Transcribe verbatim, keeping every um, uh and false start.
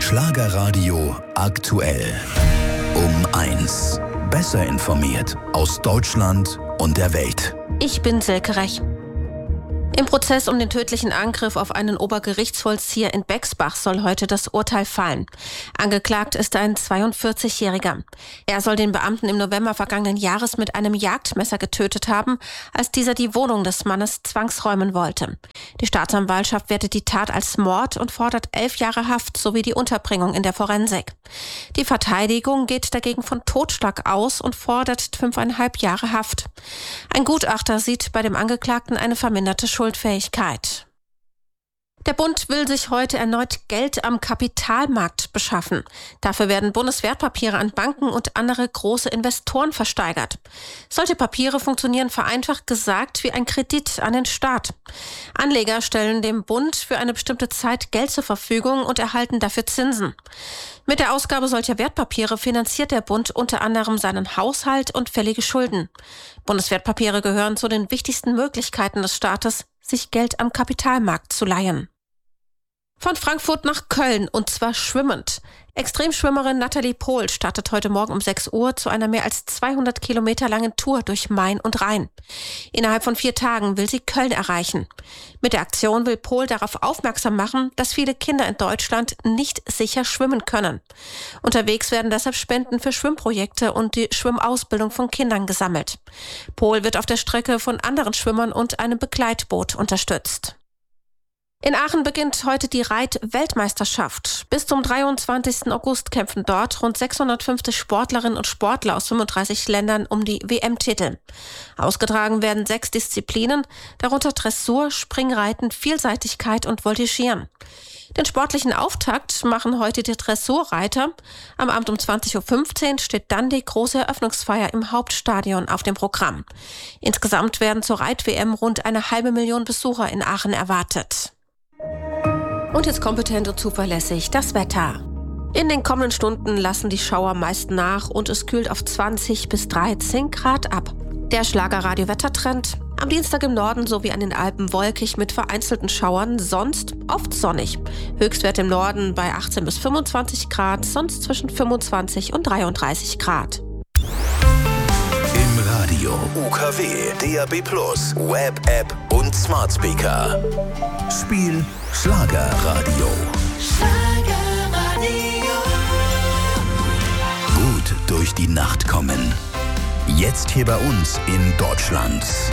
Schlagerradio aktuell. Um eins. Besser informiert aus Deutschland und der Welt. Ich bin Silke Rech. Im Prozess um den tödlichen Angriff auf einen Obergerichtsvollzieher in Bexbach soll heute das Urteil fallen. Angeklagt ist ein zweiundvierzigjähriger. Er soll den Beamten im November vergangenen Jahres mit einem Jagdmesser getötet haben, als dieser die Wohnung des Mannes zwangsräumen wollte. Die Staatsanwaltschaft wertet die Tat als Mord und fordert elf Jahre Haft sowie die Unterbringung in der Forensik. Die Verteidigung geht dagegen von Totschlag aus und fordert fünfeinhalb Jahre Haft. Ein Gutachter sieht bei dem Angeklagten eine verminderte Schuldfähigkeit. Der Bund will sich heute erneut Geld am Kapitalmarkt beschaffen. Dafür werden Bundeswertpapiere an Banken und andere große Investoren versteigert. Solche Papiere funktionieren vereinfacht gesagt wie ein Kredit an den Staat. Anleger stellen dem Bund für eine bestimmte Zeit Geld zur Verfügung und erhalten dafür Zinsen. Mit der Ausgabe solcher Wertpapiere finanziert der Bund unter anderem seinen Haushalt und fällige Schulden. Bundeswertpapiere gehören zu den wichtigsten Möglichkeiten des Staates, sich Geld am Kapitalmarkt zu leihen. Von Frankfurt nach Köln, und zwar schwimmend. Extremschwimmerin Nathalie Pohl startet heute Morgen um sechs Uhr zu einer mehr als zweihundert Kilometer langen Tour durch Main und Rhein. Innerhalb von vier Tagen will sie Köln erreichen. Mit der Aktion will Pohl darauf aufmerksam machen, dass viele Kinder in Deutschland nicht sicher schwimmen können. Unterwegs werden deshalb Spenden für Schwimmprojekte und die Schwimmausbildung von Kindern gesammelt. Pohl wird auf der Strecke von anderen Schwimmern und einem Begleitboot unterstützt. In Aachen beginnt heute die Reit-Weltmeisterschaft. Bis zum dreiundzwanzigsten August kämpfen dort rund sechshundertfünfzig Sportlerinnen und Sportler aus fünfunddreißig Ländern um die W M-Titel. Ausgetragen werden sechs Disziplinen, darunter Dressur, Springreiten, Vielseitigkeit und Voltigieren. Den sportlichen Auftakt machen heute die Dressurreiter. Am Abend um zwanzig Uhr fünfzehn steht dann die große Eröffnungsfeier im Hauptstadion auf dem Programm. Insgesamt werden zur Reit-W M rund eine halbe Million Besucher in Aachen erwartet. Und jetzt kompetent und zuverlässig das Wetter. In den kommenden Stunden lassen die Schauer meist nach und es kühlt auf zwanzig bis dreizehn Grad ab. Der Schlagerradio-Wettertrend: am Dienstag im Norden sowie an den Alpen wolkig mit vereinzelten Schauern, sonst oft sonnig. Höchstwert im Norden bei achtzehn bis fünfundzwanzig Grad, sonst zwischen fünfundzwanzig und dreiunddreißig Grad. Im Radio U K W, D A B plus, Web, App und Smart Speaker. Spiel Schlagerradio. Schlagerradio. Gut durch die Nacht kommen. Jetzt hier bei uns in Deutschland.